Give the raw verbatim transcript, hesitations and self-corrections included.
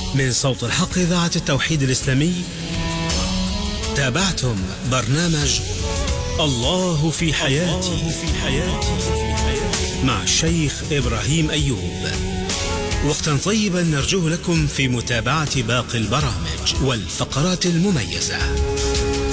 من صوت الحق إذاعة التوحيد الإسلامي. تابعتم برنامج الله في حياتي مع الشيخ إبراهيم أيوب. وقتا طيبا نرجوه لكم في متابعة باقي البرامج والفقرات المميزة.